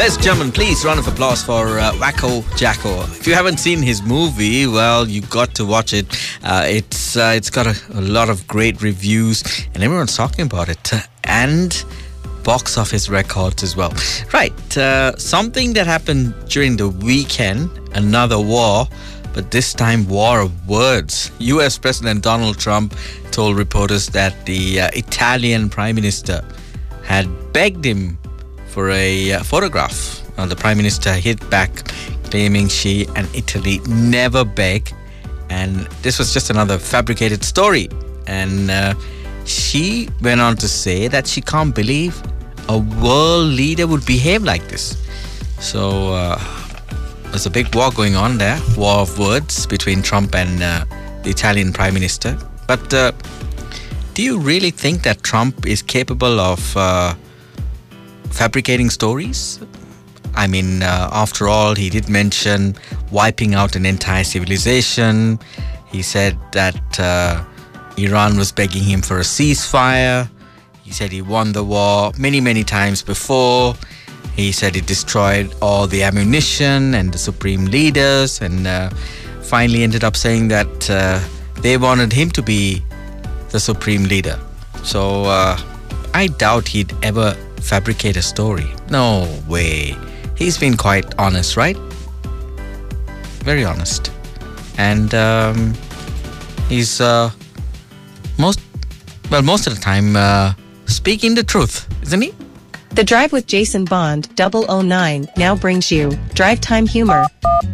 Let's jump and please round of applause for Wacko Jacko. If you haven't seen his movie, well, you've got to watch it. It's got a lot of great reviews and everyone's talking about it. And box office records as well. Right, something that happened during the weekend, another war, but this time war of words. US President Donald Trump told reporters that the Italian Prime Minister had begged him for a photograph. The Prime Minister hit back, claiming she and Italy never beg, and this was just another fabricated story. And she went on to say that she can't believe a world leader would behave like this. So there's a big war going on there, war of words between Trump and the Italian Prime Minister. But do you really think that Trump is capable of fabricating stories? I mean, after all, he did mention wiping out an entire civilization. He said that Iran was begging him for a ceasefire. He said he won the war many, many times before. He said he destroyed all the ammunition and the supreme leaders, and finally ended up saying that they wanted him to be the supreme leader. So I doubt he'd ever fabricate a story. No way. He's been quite honest, right? Very honest. And he's most of the time speaking the truth, isn't he? The Drive with Jason Bond 009 now brings you Drive Time Humor.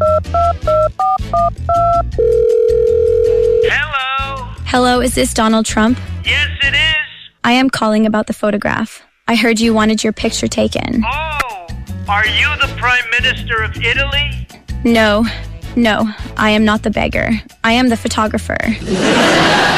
Hello? Hello, is this Donald Trump? Yes, it is. I am calling about the photograph. I heard you wanted your picture taken. Oh, are you the Prime Minister of Italy? No, I am not the beggar. I am the photographer.